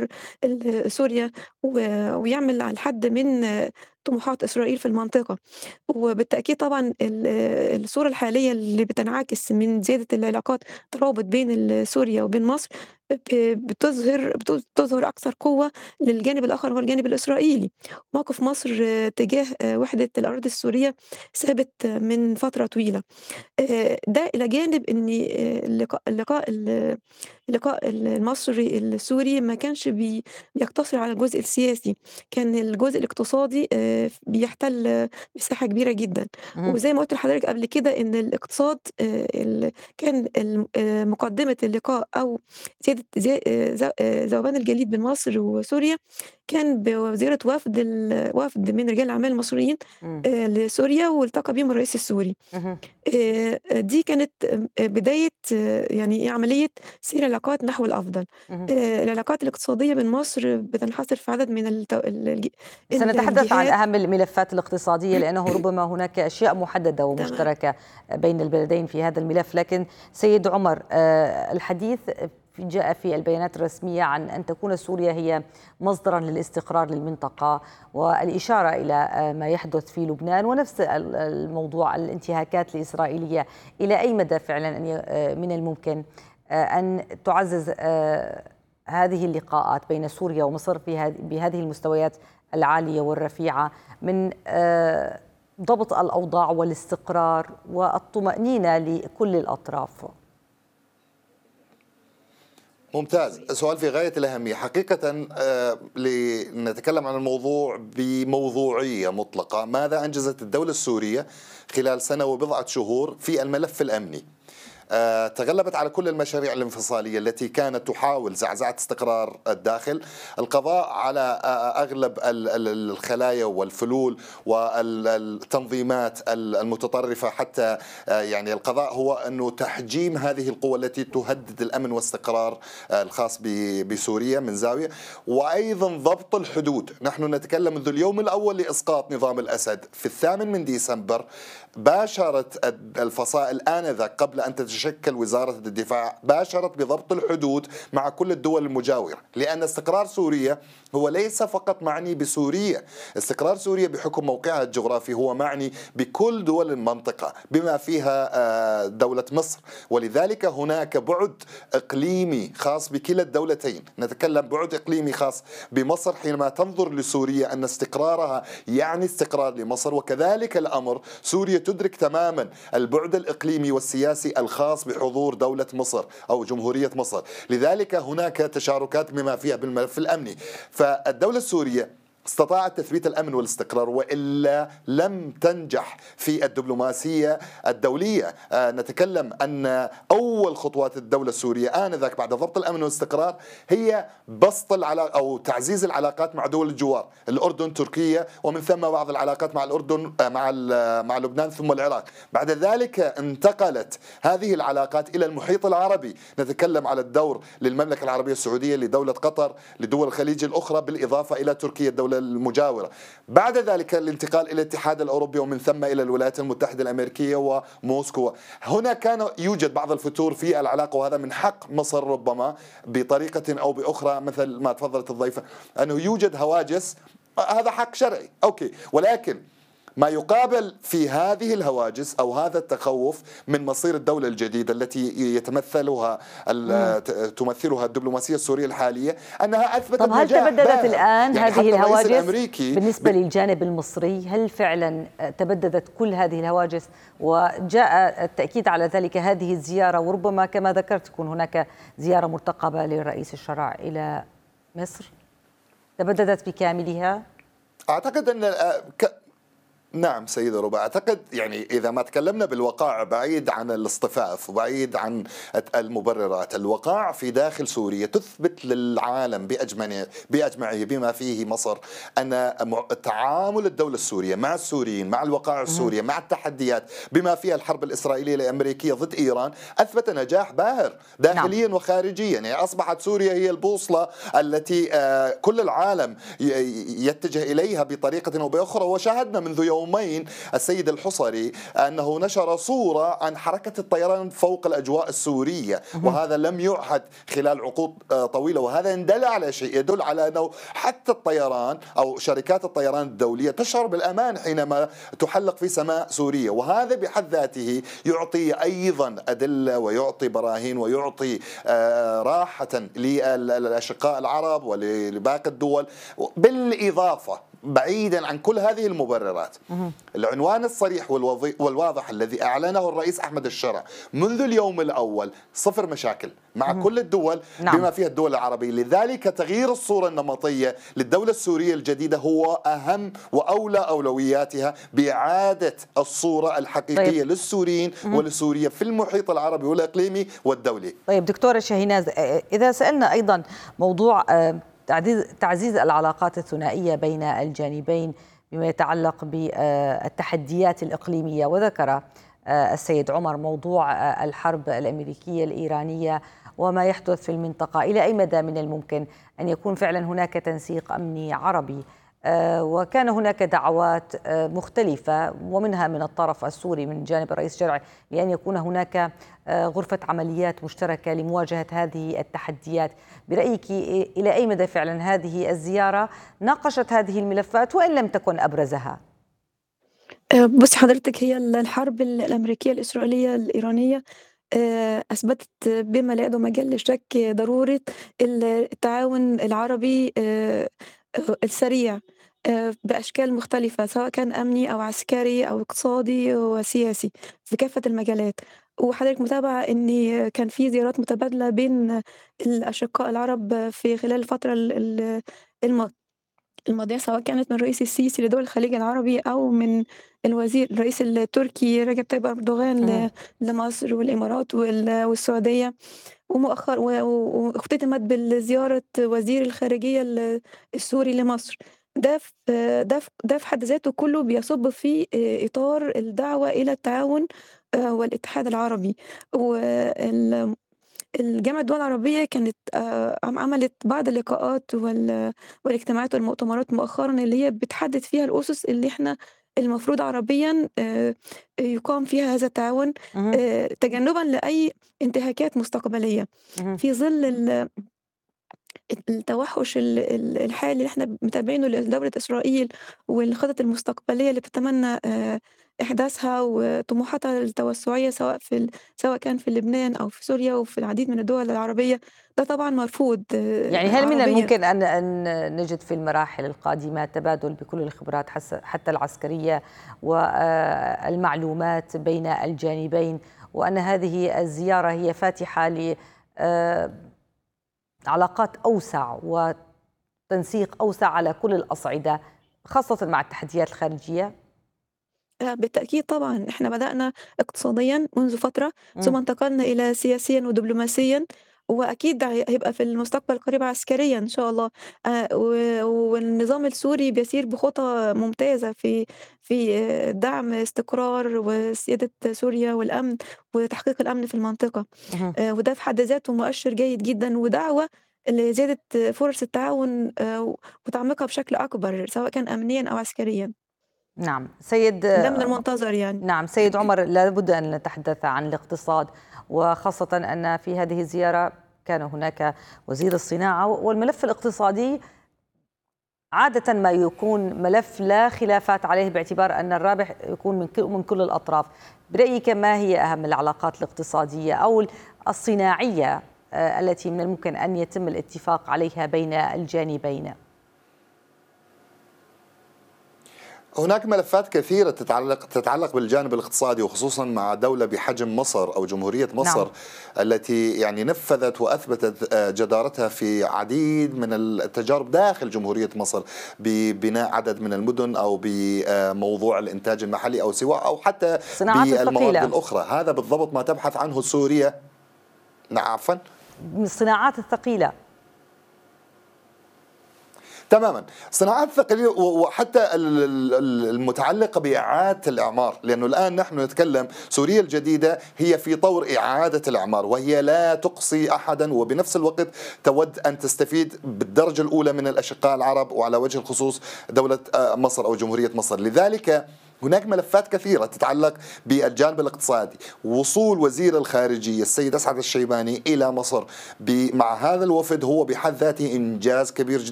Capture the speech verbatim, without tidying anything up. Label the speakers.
Speaker 1: يدمر ال سوريا و ويعمل على الحد من طموحات إسرائيل في المنطقة. وبالتأكيد طبعًا ال الصورة الحالية اللي بتنعكس من زيادة العلاقات الترابط بين ال سوريا وبين مصر ب بتظهر بت بتظهر أكثر قوة للجانب الآخر، وهو الجانب الإسرائيلي. موقف مصر تجاه وحدة الأراضي السورية ثابت من فترة طويلة. آآ ده إلى جانب إن آآ اللقاء اللقاء ال اللقاء ال المصري السوري ما كانش بي بيقتصر على الجزء السياسي، كان الجزء الاقتصادي آآ بيحتل مساحة كبيرة جدًا.
Speaker 2: اهم.
Speaker 1: وزي ما قُلت لحضرتك قبل كده إن الاقتصاد آآ ال كان ال آآ مقدمة اللقاء أو زيادة زي آآ ذ آآ ذوبان الجليد بين مصر وسوريا كان بوزيرة وفد ال وفد من رجال الأعمال المصريين
Speaker 2: إمم.
Speaker 1: آآ لسوريا والتقى بيهم الرئيس السوري.
Speaker 2: اهم.
Speaker 1: آآ دي كانت آمم بداية آه، يعني إيه، عملية سير العلاقات نحو الأفضل.
Speaker 2: اهم.
Speaker 1: آآ العلاقات الاقتصادية بين مصر بتنحصر في عدد من الت ال الج ال
Speaker 2: سنتحدث عن
Speaker 1: الجهات.
Speaker 2: أهم الملفات الاقتصادية لأنه ربما هناك أشياء محددة
Speaker 1: تمام.
Speaker 2: ومشتركة بين البلدين في هذا الملف، لكن سيد عمر، آه، الحديث في- جاء في البيانات الرسمية عن أن تكون سوريا هي مصدرا للاستقرار للمنطقة، والإشارة إلى آه، ما يحدث في لبنان، ونفس ال- الموضوع الانتهاكات الإسرائيلية. إلى أي مدى فعلا أن ي- آه، من الممكن آه، أن تعزز آه، هذه اللقاءات بين سوريا ومصر في هذه بهذه المستويات العالية والرفيعة من آه، ضبط الأوضاع والاستقرار والطمأنينة لكل الأطراف؟
Speaker 3: ممتاز، سؤال في غاية الأهمية حقيقة. آه، لنتكلم عن الموضوع بموضوعية مطلقة. ماذا أنجزت الدولة السورية خلال سنة وبضعة شهور في الملف الأمني؟ آه، تغلبت على كل المشاريع الانفصالية التي كانت تحاول زعزعة استقرار الداخل، القضاء على آه، أغلب ال- ال- الخلايا والفلول والتنظيمات المتطرفة، حتى آه، يعني القضاء هو أنه تحجيم هذه القوى التي تهدد الأمن والاستقرار آه، الخاص ب- بسوريا من زاوية، وأيضا ضبط الحدود. نحن نتكلم منذ اليوم الأول لإسقاط نظام الأسد في الثامن من ديسمبر، باشرت الفصائل آنذاك قبل أن تتشكل وزارة الدفاع، باشرت بضبط الحدود مع كل الدول المجاورة، لأن استقرار سوريا هو ليس فقط معني بسوريا. استقرار سوريا بحكم موقعها الجغرافي هو معني بكل دول المنطقة بما فيها آه، دولة مصر، ولذلك هناك بعد إقليمي خاص بكلا الدولتين. نتكلم بعد إقليمي خاص بمصر حينما تنظر لسوريا أن استقرارها يعني استقرار لمصر، وكذلك الأمر سوريا تدرك تماما البعد الإقليمي والسياسي الخاص بحضور دولة مصر أو جمهورية مصر. لذلك هناك تشاركات بما فيها بالملف الأمني. فالدولة السورية استطاعت تثبيت الأمن والاستقرار، وإلا لم تنجح في الدبلوماسية الدولية. آه نتكلم أن أول خطوات الدولة السورية آنذاك بعد ضبط الأمن والاستقرار هي بسط العلاقة أو تعزيز العلاقات مع دول الجوار، الأردن، تركيا، ومن ثم بعض العلاقات مع الأردن آه مع مع لبنان ثم العراق. بعد ذلك انتقلت هذه العلاقات إلى المحيط العربي. نتكلم على الدور للمملكة العربية السعودية، لدولة قطر، لدول الخليج الأخرى، بالإضافة إلى تركيا الدولة المجاورة. بعد ذلك الانتقال إلى الاتحاد الأوروبي، ومن ثم إلى الولايات المتحدة الأمريكية وموسكو. هنا كان يوجد بعض الفتور في العلاقة، وهذا من حق مصر ربما بطريقة أو بأخرى، مثل ما تفضلت الضيفة أنه يوجد هواجس، هذا حق شرعي أوكي، ولكن ما يقابل في هذه الهواجس أو هذا التخوف من مصير الدولة الجديدة التي يتمثلها
Speaker 2: مم.
Speaker 3: تمثلها الدبلوماسية السورية الحالية، أنها أثبتت
Speaker 2: طب هل
Speaker 3: نجاح
Speaker 2: تبددت
Speaker 3: باهر.
Speaker 2: الآن
Speaker 3: يعني
Speaker 2: هذه
Speaker 3: حتى الرئيس
Speaker 2: الهواجس
Speaker 3: الأمريكي
Speaker 2: بالنسبة
Speaker 3: ب...
Speaker 2: للجانب المصري؟ هل فعلا تبددت كل هذه الهواجس وجاء التأكيد على ذلك هذه الزيارة، وربما كما ذكرت تكون هناك زيارة مرتقبة للرئيس الشرع إلى مصر؟ تبددت بكاملها؟
Speaker 3: أعتقد أن ك... نعم سيدة ربا، أعتقد يعني إذا ما تكلمنا بالوقائع بعيد عن الاصطفاف وبعيد عن المبررات، الوقائع في داخل سوريا تثبت للعالم بأجمعه بأجمعه بما فيه مصر أن تعامل الدولة السورية مع السوريين، مع الوقائع السورية، مع التحديات بما فيها الحرب الإسرائيلية الأمريكية ضد إيران، أثبت نجاح باهر داخليا
Speaker 2: نعم.
Speaker 3: وخارجيا. يعني أصبحت سوريا هي البوصلة التي كل العالم يتجه إليها بطريقة أو بأخرى، وشاهدنا منذ يوم يومين السيد الحصري أنه نشر صورة عن حركة الطيران فوق الأجواء السورية، وهذا لم يعهد خلال عقود طويلة، وهذا إن دل على شيء يدل على أنه حتى الطيران أو شركات الطيران الدولية تشعر بالأمان حينما تحلق في سماء سوريا، وهذا بحد ذاته يعطي أيضا أدلة ويعطي براهين ويعطي راحة للأشقاء العرب ولباقي الدول. بالإضافة بعيدا عن كل هذه المبررات، العنوان الصريح والواضح الذي أعلنه الرئيس أحمد الشرع منذ اليوم الأول صفر مشاكل مع كل الدول بما فيها الدول العربية. لذلك تغيير الصورة النمطية للدولة السورية الجديدة هو أهم وأولى أولوياتها بإعادة الصورة الحقيقية طيب. للسوريين ولسوريا في المحيط العربي والإقليمي والدولي.
Speaker 2: طيب دكتورة شاهيناز، إذا سألنا أيضا موضوع تعزيز العلاقات الثنائية بين الجانبين بما يتعلق بالتحديات الإقليمية، وذكر السيد عمر موضوع الحرب الأمريكية الإيرانية وما يحدث في المنطقة، إلى أي مدى من الممكن أن يكون فعلا هناك تنسيق أمني عربي؟ وكان هناك دعوات مختلفة ومنها من الطرف السوري من جانب الرئيس الشرعي لأن يكون هناك غرفة عمليات مشتركة لمواجهة هذه التحديات. برأيك إلى أي مدى فعلا هذه الزيارة ناقشت هذه الملفات وإن لم تكن أبرزها؟
Speaker 1: بص حضرتك، هي الحرب الأمريكية الإسرائيلية الإيرانية أثبتت بما لا يدع مجال للشك ضرورة التعاون العربي السريع بأشكال مختلفة، سواء كان أمني أو عسكري أو اقتصادي وسياسي في كافة المجالات. وحضرتك متابعة إن كان في زيارات متبادلة بين الأشقاء العرب في خلال الفترة الماضية، سواء كانت من الرئيس السيسي لدول الخليج العربي أو من الوزير الرئيس التركي رجب طيب أردوغان لمصر والإمارات والسعودية. ومؤخر واختتمت بالزيارة وزير الخارجية السوري لمصر. ده في ده في ده في حد ذاته كله بيصب في إطار الدعوة إلى التعاون والاتحاد العربي. وال الجامعة الدول العربية كانت عملت بعض اللقاءات والاجتماعات والمؤتمرات مؤخرا اللي هي بتحدد فيها الأسس اللي احنا المفروض عربيا يقام فيها هذا التعاون تجنبا لأي انتهاكات مستقبلية في ظل التوحش الحالي اللي احنا متابعينه لدولة إسرائيل والخطط المستقبلية اللي بتتمنى إحداثها وطموحاتها التوسعية، سواء في سواء كان في لبنان أو في سوريا وفي العديد من الدول العربية. ده طبعا مرفوض.
Speaker 2: يعني هل من الممكن أن أن نجد في المراحل القادمة تبادل بكل الخبرات حتى العسكرية والمعلومات بين الجانبين، وأن هذه الزيارة هي فاتحة ل علاقات أوسع وتنسيق أوسع على كل الأصعدة خاصة مع التحديات الخارجية؟
Speaker 1: بالتأكيد طبعا، احنا بدأنا اقتصاديا منذ فترة م. ثم انتقلنا إلى سياسيا ودبلوماسيا، وأكيد هيبقى في المستقبل القريب عسكريا إن شاء الله. والنظام السوري بيسير بخطى ممتازة في في دعم استقرار وسيادة سوريا والأمن وتحقيق الأمن في المنطقة. وده في حد ذاته مؤشر جيد جدا ودعوة لزيادة فرص التعاون وتعميقها بشكل أكبر سواء كان أمنيا أو عسكريا.
Speaker 2: نعم سيد،
Speaker 1: ده من المنتظر يعني.
Speaker 2: نعم سيد عمر، لابد أن نتحدث عن الاقتصاد، وخاصة أن في هذه الزيارة كان هناك وزير الصناعة، والملف الاقتصادي عادة ما يكون ملف لا خلافات عليه باعتبار أن الرابح يكون من كل الأطراف. برأيك ما هي أهم العلاقات الاقتصادية أو الصناعية التي من الممكن أن يتم الاتفاق عليها بين الجانبين؟
Speaker 3: هناك ملفات كثيرة تتعلق تتعلق بالجانب الاقتصادي، وخصوصا مع دولة بحجم مصر أو جمهورية مصر. نعم. التي يعني نفذت وأثبتت جدارتها في عديد من التجارب داخل جمهورية مصر ببناء عدد من المدن أو بموضوع الإنتاج المحلي أو سواء أو حتى بالمواد الأخرى. هذا بالضبط ما تبحث عنه سوريا. نعم عفوا،
Speaker 2: الصناعات الثقيلة
Speaker 3: تماما، الصناعات الثقيلة وحتى المتعلقة بإعادة الإعمار، لأنه الآن نحن نتكلم سوريا الجديدة هي في طور إعادة الإعمار، وهي لا تقصي أحدا، وبنفس الوقت تود أن تستفيد بالدرجة الأولى من الأشقاء العرب، وعلى وجه الخصوص دولة مصر أو جمهورية مصر. لذلك هناك ملفات كثيرة تتعلق بالجانب الاقتصادي. وصول وزير الخارجية السيد أسعد الشيباني إلى مصر مع هذا الوفد هو بحد ذاته إنجاز كبير جدا.